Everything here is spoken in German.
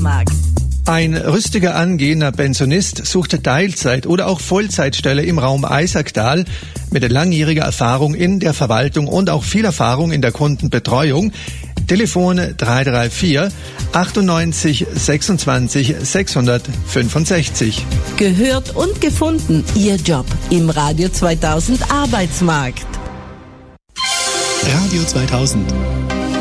Arbeitsmarkt. Ein rüstiger angehender Pensionist sucht Teilzeit- oder auch Vollzeitstelle im Raum Eisacktal mit langjähriger Erfahrung in der Verwaltung und auch viel Erfahrung in der Kundenbetreuung. Telefon 334 98 26 665. Gehört und gefunden, Ihr Job im Radio 2000 Arbeitsmarkt. Radio 2000.